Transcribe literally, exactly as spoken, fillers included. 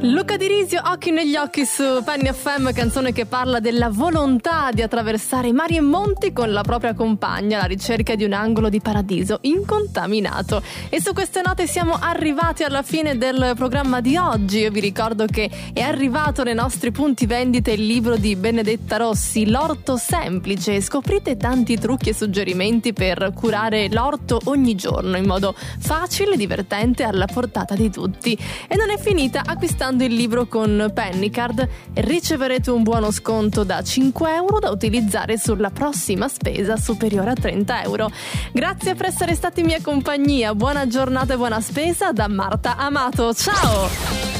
Luca Di Risio, Occhi negli occhi su Penny F M, canzone che parla della volontà di attraversare mari e monti con la propria compagna alla ricerca di un angolo di paradiso incontaminato. E su queste note siamo arrivati alla fine del programma di oggi. Io vi ricordo che è arrivato nei nostri punti vendita il libro di Benedetta Rossi, L'orto semplice. Scoprite tanti trucchi e suggerimenti per curare l'orto ogni giorno in modo facile, divertente, alla portata di tutti. E non è finita, acquistando il libro con Pennycard riceverete un buono sconto da cinque euro da utilizzare sulla prossima spesa superiore a trenta euro. Grazie per essere stati in mia compagnia, buona giornata e buona spesa da Marta Amato. Ciao!